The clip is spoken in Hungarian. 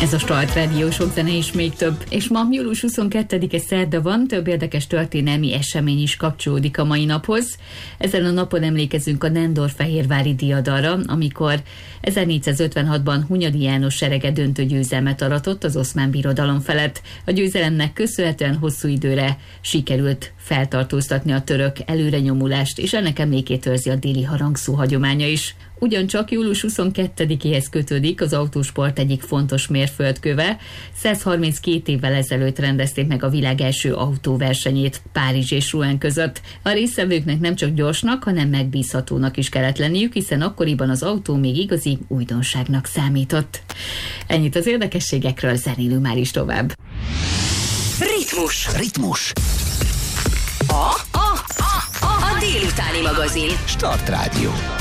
Ez a Start Rádió, sok zene és még több. És ma július 22-e szerda van, több érdekes történelmi esemény is kapcsolódik a mai naphoz. Ezen a napon emlékezünk a Nándor-fehérvári diadalra, amikor 1456-ban Hunyadi János serege döntő győzelmet aratott az Oszmán Birodalom felett. A győzelemnek köszönhetően hosszú időre sikerült feltartóztatni a török előrenyomulást, és ennek emlékét őrzi a déli harangszó hagyománya is. Ugyancsak július 22-éhez kötődik az autósport egyik fontos mérföldköve. 132 évvel ezelőtt rendezték meg a világ első autóversenyét Párizs és Rouen között. A résztvevőknek nem csak gyorsnak, hanem megbízhatónak is kellett lenniük, hiszen akkoriban az autó még igazi újdonságnak számított. Ennyit az érdekességekről, zenélünk már is tovább. Ritmus. A délutáni magazin. Start Rádió.